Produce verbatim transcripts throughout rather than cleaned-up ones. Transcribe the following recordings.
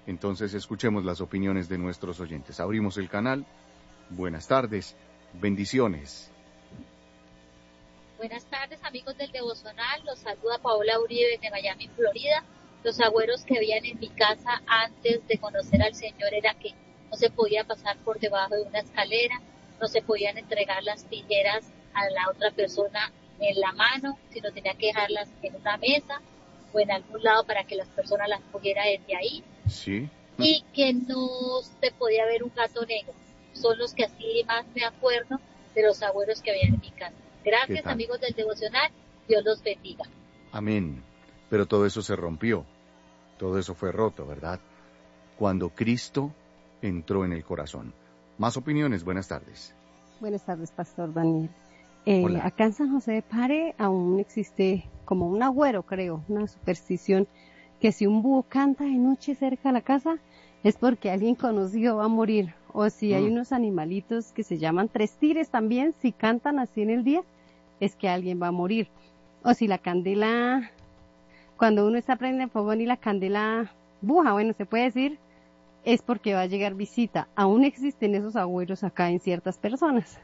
Entonces escuchemos las opiniones de nuestros oyentes. Abrimos el canal. Buenas tardes, bendiciones. Buenas tardes, amigos del devocional. Los saluda Paola Uribe de Miami, Florida. Los agüeros que habían en mi casa antes de conocer al Señor era que no se podía pasar por debajo de una escalera, no se podían entregar las tijeras a la otra persona en la mano, sino tenía que dejarlas en una mesa o en algún lado para que las personas las cogieran desde ahí. Sí. Y que no se podía ver un gato negro. Son los que así más me acuerdo de los agüeros que habían en mi casa. Gracias, amigos del devocional. Dios los bendiga. Amén. Pero todo eso se rompió. Todo eso fue roto, ¿verdad? Cuando Cristo entró en el corazón. Más opiniones. Buenas tardes. Buenas tardes, Pastor Daniel. Eh, Hola. Acá en San José de Pare aún existe como un agüero, creo, una superstición, que si un búho canta de noche cerca de la casa es porque alguien conocido va a morir. O si hay Mm. unos animalitos que se llaman tres tigres también, si cantan así en el día, es que alguien va a morir. O si la candela, cuando uno está prendiendo fogón y la candela buja, bueno, se puede decir, es porque va a llegar visita. Aún existen esos agüeros acá en ciertas personas.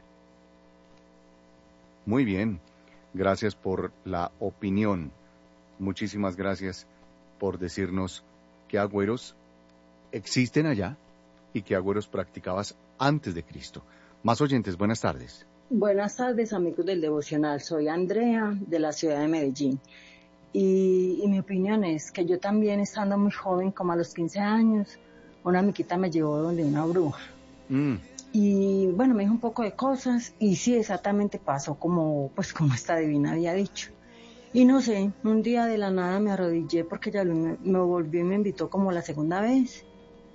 Muy bien. Gracias por la opinión. Muchísimas gracias por decirnos qué agüeros existen allá y qué agüeros practicabas antes de Cristo. Más oyentes, buenas tardes. Buenas tardes, amigos del devocional. Soy Andrea, de la ciudad de Medellín. Y, y mi opinión es que yo también, estando muy joven, como a los quince años, una amiguita me llevó donde una bruja. Mm. Y bueno, me dijo un poco de cosas y sí, exactamente pasó como, pues, como esta divina había dicho. Y no sé, un día de la nada me arrodillé porque ella me, me volvió y me invitó como la segunda vez.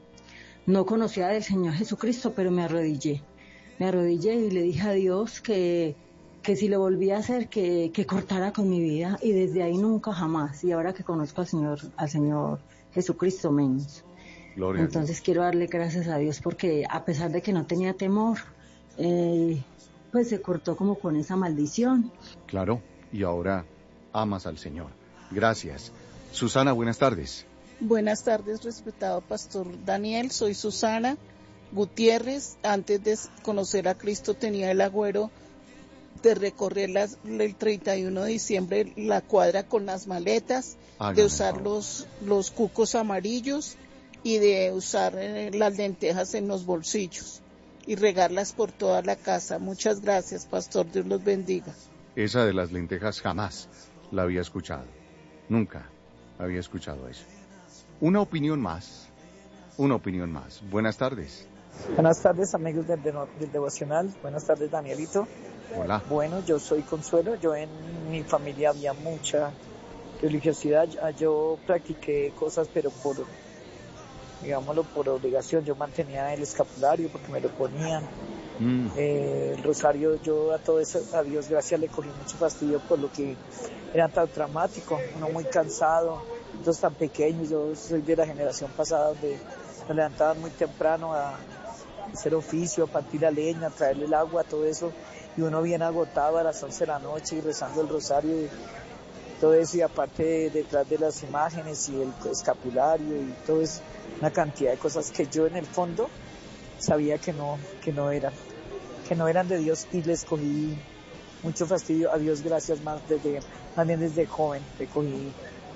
No conocía del Señor Jesucristo, pero me arrodillé. Me arrodillé y le dije a Dios que, que si lo volvía a hacer, que, que cortara con mi vida. Y desde ahí nunca jamás. Y ahora que conozco al Señor, al Señor Jesucristo menos. Gloria Entonces a Dios. quiero darle gracias a Dios porque a pesar de que no tenía temor, eh, pues se cortó como con esa maldición. Claro, y ahora amas al Señor. Gracias. Susana, buenas tardes. Buenas tardes, respetado Pastor Daniel. Soy Susana Gutiérrez. Antes de conocer a Cristo tenía el agüero de recorrer las, el treinta y uno de diciembre la cuadra con las maletas, Hágame de usar el favor. los, los cucos amarillos y de usar eh, las lentejas en los bolsillos y regarlas por toda la casa. Muchas gracias, Pastor. Dios los bendiga. Esa de las lentejas jamás la había escuchado. Nunca había escuchado eso. Una opinión más. Una opinión más. Buenas tardes. Buenas tardes, amigos del, de, del devocional. Buenas tardes, Danielito. Hola. Bueno, yo soy Consuelo. Yo en mi familia había mucha religiosidad. Yo practiqué cosas, pero por, digámoslo, por obligación. Yo mantenía el escapulario porque me lo ponían. Mm. Eh, el rosario, yo a todo eso, a Dios gracias, le cogí mucho fastidio por lo que era tan traumático, uno muy cansado, todos tan pequeños. Yo soy de la generación pasada donde nos levantaban muy temprano a hacer oficio, a partir la leña, a traerle el agua, todo eso, y uno bien agotado a las once de la noche y rezando el rosario y todo eso, y aparte detrás de las imágenes y el escapulario y todo eso, una cantidad de cosas que yo en el fondo sabía que no, que no eran, que no eran de Dios, y les cogí mucho fastidio. A Dios gracias, más desde, también desde joven, le cogí,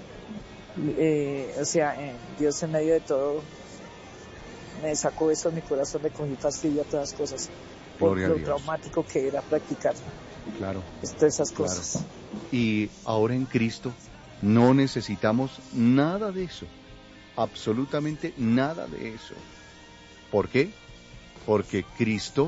eh, o sea, eh, Dios en medio de todo me sacó eso de mi corazón, le cogí fastidio a todas las cosas, por Gloria a lo Dios. traumático que era practicar Claro. todas esas Claro. cosas. Y ahora en Cristo no necesitamos nada de eso. Absolutamente nada de eso. ¿Por qué? Porque Cristo,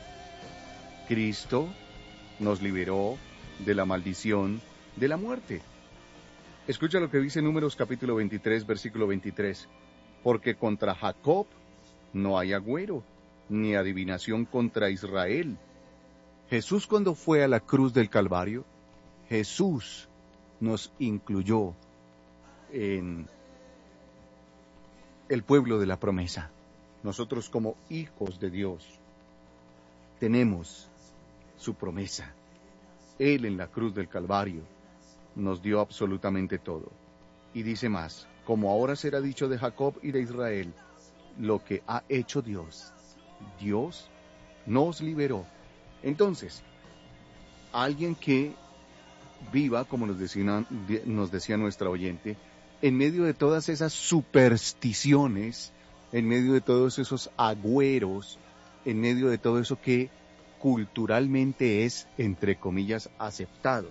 Cristo nos liberó de la maldición de la muerte. Escucha lo que dice Números capítulo veintitrés, versículo veintitrés. Porque contra Jacob no hay agüero, ni adivinación contra Israel. Jesús, cuando fue a la cruz del Calvario, Jesús nos incluyó en el pueblo de la promesa. Nosotros, como hijos de Dios, tenemos su promesa. Él en la cruz del Calvario nos dio absolutamente todo. Y dice más, como ahora será dicho de Jacob y de Israel, lo que ha hecho Dios. Dios nos liberó. Entonces, alguien que viva, como nos decía, nos decía nuestra oyente, en medio de todas esas supersticiones, en medio de todos esos agüeros, en medio de todo eso que culturalmente es, entre comillas, aceptado.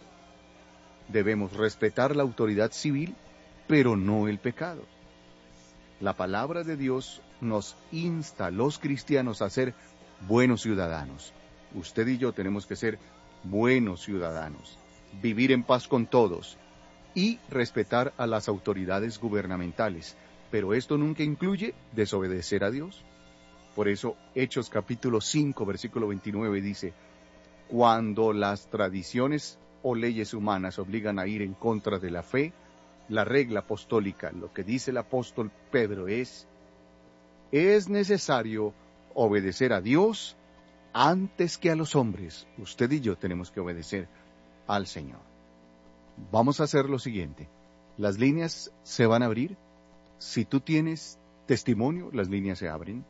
Debemos respetar la autoridad civil, pero no el pecado. La palabra de Dios nos insta a los cristianos a ser buenos ciudadanos. Usted y yo tenemos que ser buenos ciudadanos, vivir en paz con todos y respetar a las autoridades gubernamentales. Pero esto nunca incluye desobedecer a Dios. Por eso, Hechos capítulo cinco, versículo veintinueve dice, cuando las tradiciones o leyes humanas obligan a ir en contra de la fe, la regla apostólica, lo que dice el apóstol Pedro es, es necesario obedecer a Dios antes que a los hombres. Usted y yo tenemos que obedecer al Señor. Vamos a hacer lo siguiente. Las líneas se van a abrir. Si tú tienes testimonio, las líneas se abren.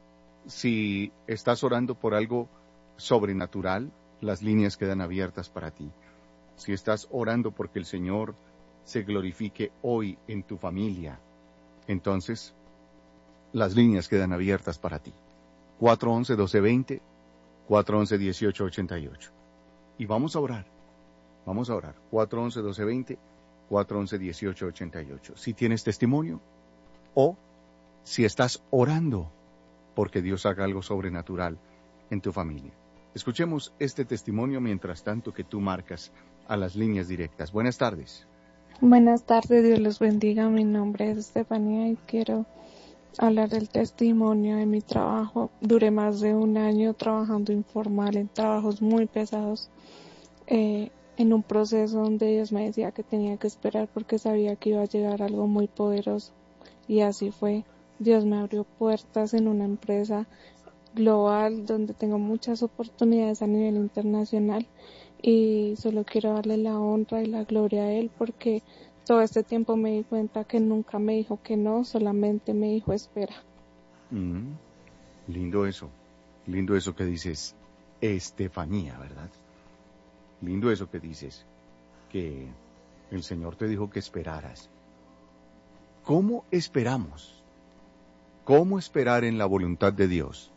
Si estás orando por algo sobrenatural, las líneas quedan abiertas para ti. Si estás orando porque el Señor se glorifique hoy en tu familia, entonces las líneas quedan abiertas para ti. cuatro once, doce veinte, cuatro once, dieciocho ochenta y ocho. Y vamos a orar. Vamos a orar. cuatro once, doce veinte, cuatro once, dieciocho ochenta y ocho. Si tienes testimonio o si estás orando porque Dios haga algo sobrenatural en tu familia. Escuchemos este testimonio mientras tanto que tú marcas a las líneas directas. Buenas tardes. Buenas tardes, Dios los bendiga. Mi nombre es Estefanía y quiero hablar del testimonio de mi trabajo. Duré más de un año trabajando informal en trabajos muy pesados, eh, en un proceso donde Dios me decía que tenía que esperar porque sabía que iba a llegar algo muy poderoso. Y así fue. Dios me abrió puertas en una empresa global donde tengo muchas oportunidades a nivel internacional y solo quiero darle la honra y la gloria a Él porque todo este tiempo me di cuenta que nunca me dijo que no, solamente me dijo espera. Mm, lindo eso, lindo eso que dices, Estefanía, ¿verdad? Lindo eso que dices, que el Señor te dijo que esperaras. ¿Cómo esperamos? ¿Cómo esperar en la voluntad de Dios?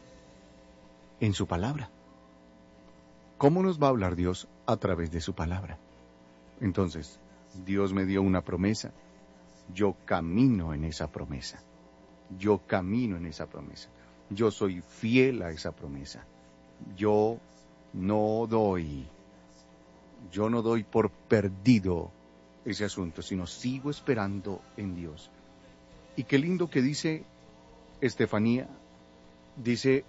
En su palabra. ¿Cómo nos va a hablar Dios? A través de su palabra. Entonces, Dios me dio una promesa, yo camino en esa promesa. Yo camino en esa promesa. Yo soy fiel a esa promesa. Yo no doy, yo no doy por perdido ese asunto, sino sigo esperando en Dios. Y qué lindo que dice Estefanía, dice,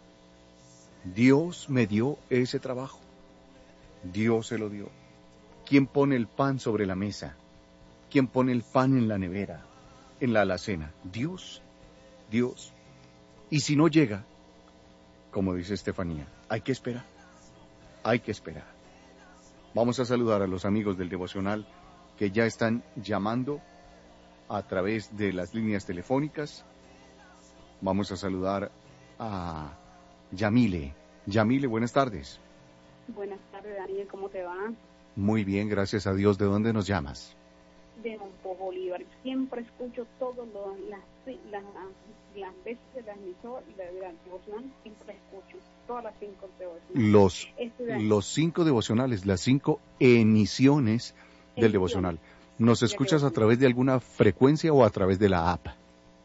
Dios me dio ese trabajo. Dios se lo dio. ¿Quién pone el pan sobre la mesa? ¿Quién pone el pan en la nevera, en la alacena? Dios, Dios. Y si no llega, como dice Estefanía, hay que esperar, hay que esperar. Vamos a saludar a los amigos del devocional que ya están llamando a través de las líneas telefónicas. Vamos a saludar a Yamile. Yamile, buenas tardes. Buenas tardes, Daniel, ¿cómo te va? Muy bien, gracias a Dios. ¿De dónde nos llamas? De Monpós, Bolívar. Siempre escucho todas las, las, las veces de la emisora y de la devocional, siempre escucho todas las cinco devocionales. Los, Estudiante. los cinco devocionales, las cinco emisiones del Emisiones. devocional. ¿Nos escuchas a través de alguna frecuencia o a través de la app?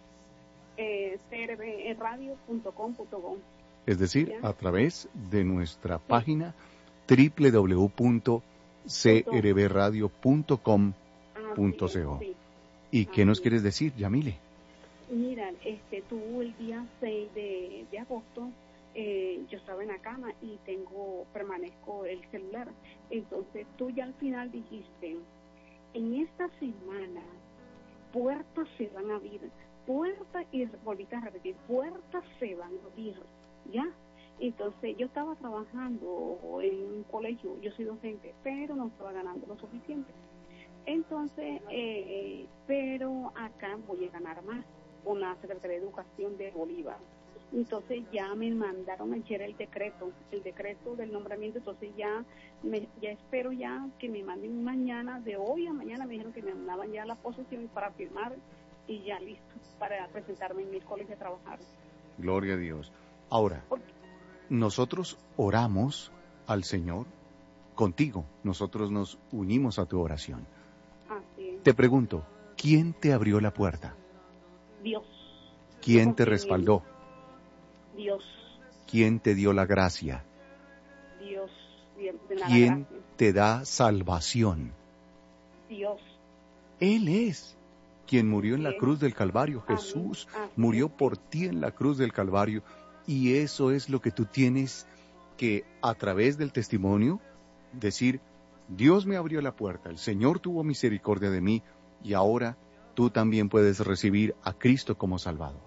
Eh, c r b radio punto com punto co. Es decir, ¿Ya? a través de nuestra página doble u doble u doble u punto c r b radio punto com punto co. Sí. ¿Y qué Así nos es. quieres decir, Yamile? Mira, este, tú el día seis de, de agosto, eh, yo estaba en la cama y tengo, permanezco el celular. Entonces tú ya al final dijiste, en esta semana, puertas se van a abrir, puertas, y volviste a repetir, puertas se van a abrir, ¿ya? Entonces yo estaba trabajando en un colegio, yo soy docente, pero no estaba ganando lo suficiente. Entonces, eh, pero acá voy a ganar más con la Secretaría de Educación de Bolívar. Entonces ya me mandaron a echar el decreto, el decreto del nombramiento, entonces ya me, ya espero ya que me manden mañana, de hoy a mañana me dijeron que me mandaban ya la posesión para firmar y ya listo, para presentarme en mi colegio a trabajar. Gloria a Dios. Ahora, nosotros oramos al Señor contigo, nosotros nos unimos a tu oración. Así es. Te pregunto, ¿quién te abrió la puerta? Dios. ¿Quién te respaldó? Dios. ¿Quién te dio la gracia? Dios. De la ¿Quién gracia. te da salvación? Dios. Él es quien murió en la Bien. cruz del Calvario. Amén. Jesús Así murió es. por ti en la cruz del Calvario. Y eso es lo que tú tienes que, a través del testimonio, decir, Dios me abrió la puerta, el Señor tuvo misericordia de mí, y ahora tú también puedes recibir a Cristo como Salvador.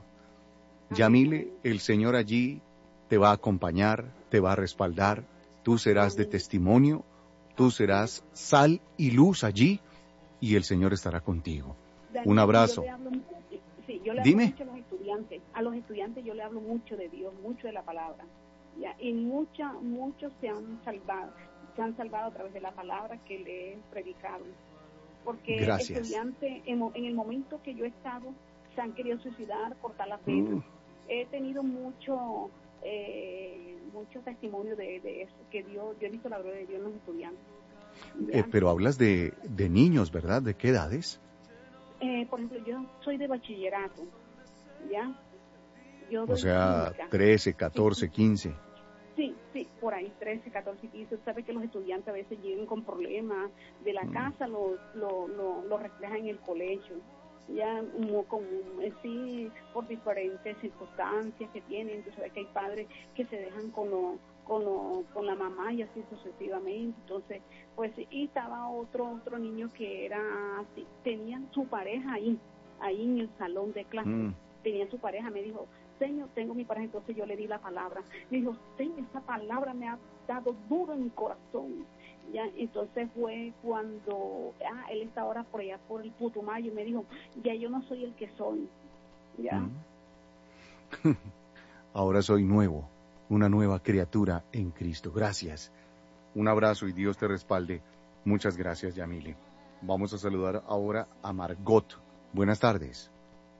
Yamile, el Señor allí te va a acompañar, te va a respaldar, tú serás de testimonio, tú serás sal y luz allí, y el Señor estará contigo. Daniel, Un abrazo. Yo le hablo, sí, yo le Dime. hablo mucho a los estudiantes. A los estudiantes yo le hablo mucho de Dios, mucho de la palabra. ¿Ya? Y mucha, muchos se han salvado, se han salvado a través de la palabra que le he predicado. Porque Gracias. estudiantes, en, en el momento que yo he estado, se han querido suicidar, cortar las venas. Uh. He tenido mucho, eh, mucho testimonio de, de eso, que Dios, yo he visto la gloria de Dios en los estudiantes. Eh, pero hablas de, de niños, ¿verdad? ¿De qué edades? Eh, por ejemplo, yo soy de bachillerato, ¿ya? Yo O doy sea, química. trece, catorce, quince. Sí, sí, por ahí, trece, catorce, quince. Sabe que los estudiantes a veces llegan con problemas de la Mm. casa, lo, lo, lo, lo reflejan en el colegio. Ya, como, como, eh, sí, por diferentes circunstancias que tienen. Entonces, sabe que hay padres que se dejan con lo, con lo, con la mamá y así sucesivamente. Entonces, pues, y estaba otro, otro niño que era así, tenía su pareja ahí, ahí en el salón de clase. Mm. Tenía su pareja, me dijo, Señor, tengo mi pareja, entonces yo le di la palabra. Me dijo, Señor, esa palabra me ha dado duro en mi corazón. Ya, entonces fue cuando, ah, él está ahora por allá por el Putumayo y me dijo, ya yo no soy el que soy. Ya. Mm. Ahora soy nuevo, una nueva criatura en Cristo. Gracias. Un abrazo y Dios te respalde. Muchas gracias, Yamile. Vamos a saludar ahora a Margot. Buenas tardes.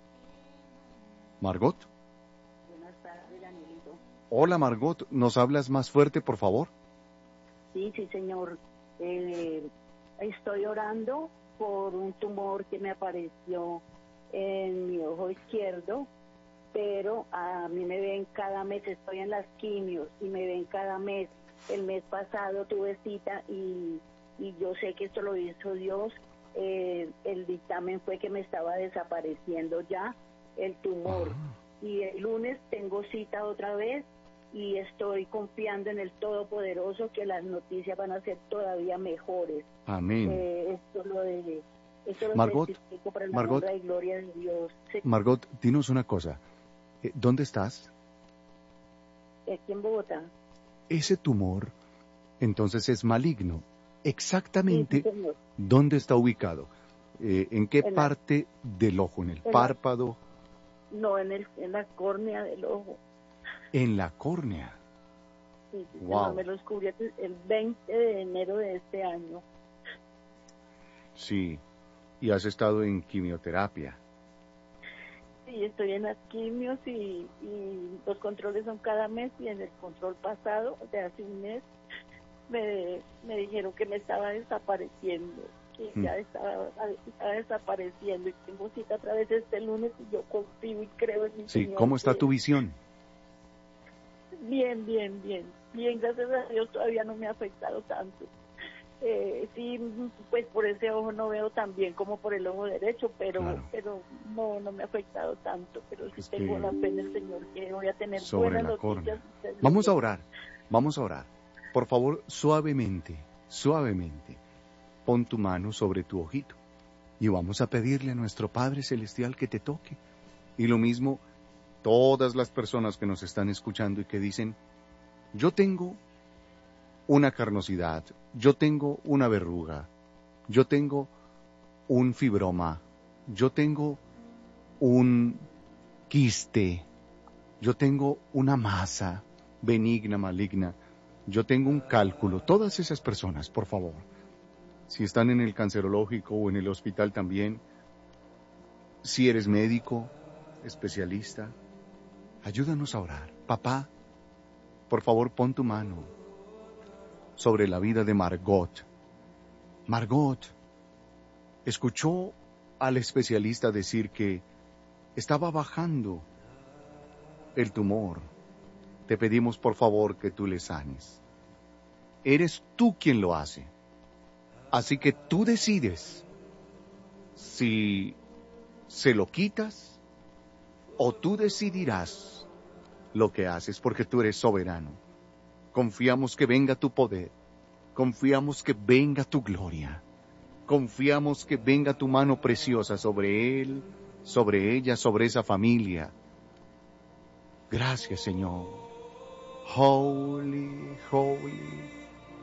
Margot. Buenas tardes, Danielito. Hola, Margot. ¿Nos hablas más fuerte, por favor? Sí, sí, señor. Eh, estoy orando por un tumor que me apareció en mi ojo izquierdo, pero a mí me ven cada mes, estoy en las quimios y me ven cada mes. El mes pasado tuve cita y, y yo sé que esto lo hizo Dios. Eh, el dictamen fue que me estaba desapareciendo ya el tumor. Ah. Y el lunes tengo cita otra vez y estoy confiando en el Todopoderoso que las noticias van a ser todavía mejores. Amén. Eh, esto lo de esto lo Margot, testifico para la Margot, honra y gloria de Dios. Sí, Margot, dinos una cosa. Eh, ¿Dónde estás? aquí en Bogotá. Ese tumor, entonces, es maligno. Exactamente, Sí, sí, señor. ¿dónde está ubicado? Eh, ¿En qué En la- parte del ojo? ¿En el en la- párpado? No, en el en la córnea del ojo. ¿En la córnea? Sí, sí, Wow. señor, me lo descubrí el veinte de enero de este año. Sí. ¿Y has estado en quimioterapia? Sí, estoy en las quimios y, y los controles son cada mes y en el control pasado, o sea, hace un mes, me, me dijeron que me estaba desapareciendo, que Mm. ya estaba, estaba desapareciendo y tengo cita otra vez este lunes y yo confío y creo en mi Sí. Señor. ¿Cómo está que- tu visión? Bien, bien, bien, bien, gracias a Dios todavía no me ha afectado tanto. Eh, sí, pues por ese ojo no veo tan bien como por el ojo derecho, pero Claro. pero no no me ha afectado tanto, pero sí Es tengo que la fe en el Señor que voy a tener sobre buenas la noticias. córnea. Usted lo Vamos a ve. orar, vamos a orar. Por favor, suavemente, suavemente, pon tu mano sobre tu ojito y vamos a pedirle a nuestro Padre Celestial que te toque. Y lo mismo, todas las personas que nos están escuchando y que dicen, yo tengo una carnosidad, yo tengo una verruga, yo tengo un fibroma, yo tengo un quiste, yo tengo una masa benigna, maligna, yo tengo un cálculo. Todas esas personas, por favor, si están en el cancerológico o en el hospital también, si eres médico, especialista, ayúdanos a orar. Papá, por favor, pon tu mano sobre la vida de Margot. Margot escuchó al especialista decir que estaba bajando el tumor. Te pedimos por favor que tú le sanes. Eres tú quien lo hace. Así que tú decides si se lo quitas o tú decidirás lo que haces, porque tú eres soberano. Confiamos que venga tu poder. Confiamos que venga tu gloria. Confiamos que venga tu mano preciosa sobre él, sobre ella, sobre esa familia. Gracias, Señor. Holy, holy,